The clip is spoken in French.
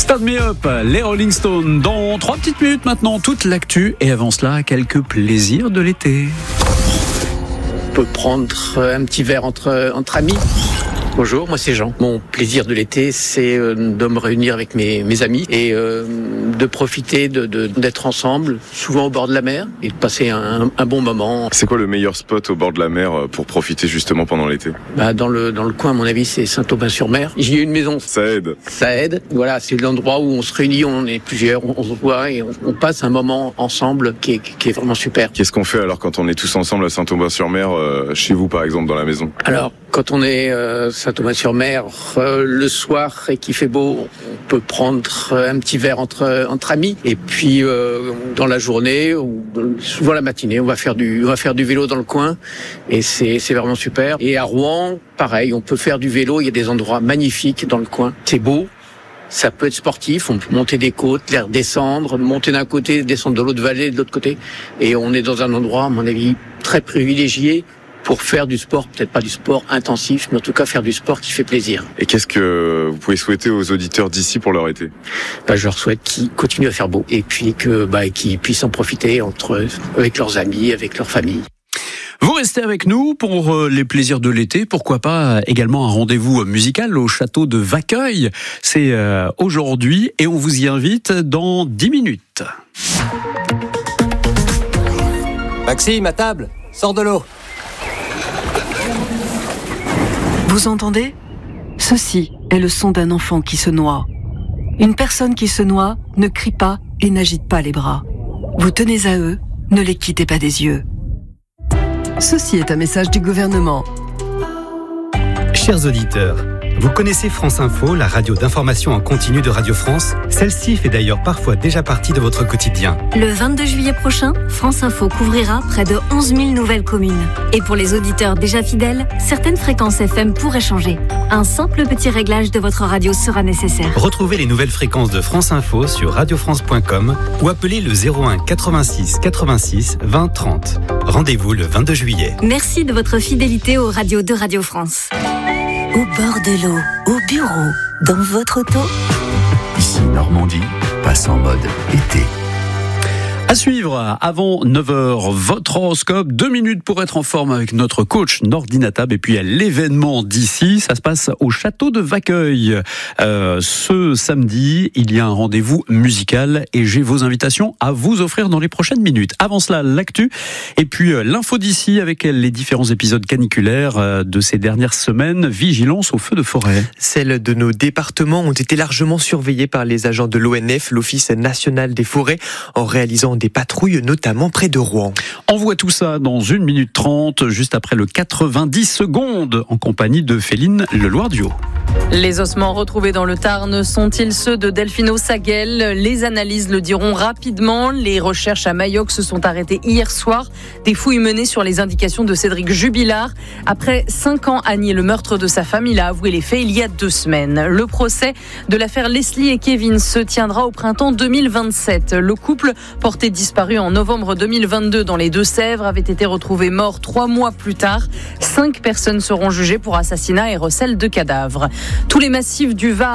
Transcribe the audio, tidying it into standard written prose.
Start Me Up, les Rolling Stones. Dans 3 petites minutes maintenant, toute l'actu. Et avant cela, quelques plaisirs de l'été. On peut prendre un petit verre entre amis. Bonjour, moi c'est Jean. Mon plaisir de l'été, c'est de me réunir avec mes amis et de profiter d'être ensemble, souvent au bord de la mer, et de passer un bon moment. C'est quoi le meilleur spot au bord de la mer pour profiter justement pendant l'été ? Dans le coin, à mon avis, c'est Saint-Aubin-sur-Mer. J'y ai une maison. Ça aide. Ça aide. Voilà, c'est l'endroit où on se réunit, on est plusieurs, on se voit et on passe un moment ensemble qui est vraiment super. Qu'est-ce qu'on fait alors quand on est tous ensemble à Saint-Aubin-sur-Mer, chez vous par exemple, dans la maison ? Alors, quand on est Saint-Aubin-sur-Mer, le soir et qu'il fait beau, on peut prendre un petit verre entre amis. Et puis dans la journée ou souvent la matinée, on va faire du vélo dans le coin et c'est vraiment super. Et à Rouen, pareil, on peut faire du vélo. Il y a des endroits magnifiques dans le coin. C'est beau. Ça peut être sportif, on peut monter des côtes, les redescendre, monter d'un côté, descendre de l'autre vallée, de l'autre côté. Et on est dans un endroit, à mon avis, très privilégié pour faire du sport, peut-être pas du sport intensif, mais en tout cas faire du sport qui fait plaisir. Et qu'est-ce que vous pouvez souhaiter aux auditeurs d'ici pour leur été ? Je leur souhaite qu'ils continuent à faire beau et puis qu'ils puissent en profiter entre eux, avec leurs amis, avec leur famille. Vous restez avec nous pour les plaisirs de l'été. Pourquoi pas également un rendez-vous musical au château de Vacqueuil. C'est aujourd'hui et on vous y invite dans 10 minutes. Maxime, à table, sors de l'eau. Vous entendez ? Ceci est le son d'un enfant qui se noie. Une personne qui se noie ne crie pas et n'agite pas les bras. Vous tenez à eux, ne les quittez pas des yeux. Ceci est un message du gouvernement. Chers auditeurs, vous connaissez France Info, la radio d'information en continu de Radio France ? Celle-ci fait d'ailleurs parfois déjà partie de votre quotidien. Le 22 juillet prochain, France Info couvrira près de 11 000 nouvelles communes. Et pour les auditeurs déjà fidèles, certaines fréquences FM pourraient changer. Un simple petit réglage de votre radio sera nécessaire. Retrouvez les nouvelles fréquences de France Info sur radiofrance.com ou appelez le 01 86 86 20 30. Rendez-vous le 22 juillet. Merci de votre fidélité aux radios de Radio France. Au bord de l'eau, au bureau, dans votre auto. Ici Normandie, passe en mode été. À suivre, avant 9h, votre horoscope, 2 minutes pour être en forme avec notre coach Nordinatab et puis à l'événement d'ici, ça se passe au château de Vacqueuil. Ce samedi, il y a un rendez-vous musical et j'ai vos invitations à vous offrir dans les prochaines minutes. Avant cela, l'actu et puis l'info d'ici avec les différents épisodes caniculaires de ces dernières semaines. Vigilance aux feux de forêt. Celles de nos départements ont été largement surveillées par les agents de l'ONF, l'Office national des forêts, en réalisant des patrouilles, notamment près de Rouen. On voit tout ça dans 1 minute 30, juste après le 90 secondes, en compagnie de Féline Leloir-Duo. Les ossements retrouvés dans le Tarn sont-ils ceux de Delphino Saguel ? Les analyses le diront rapidement. Les recherches à Mayoc se sont arrêtées hier soir. Des fouilles menées sur les indications de Cédric Jubilard. Après 5 ans à nier le meurtre de sa femme, il a avoué les faits il y a 2 semaines. Le procès de l'affaire Leslie et Kevin se tiendra au printemps 2027. Le couple, porté disparu en novembre 2022 dans les Deux-Sèvres, avait été retrouvé mort 3 mois plus tard. 5 personnes seront jugées pour assassinat et recel de cadavres. Tous les massifs du Var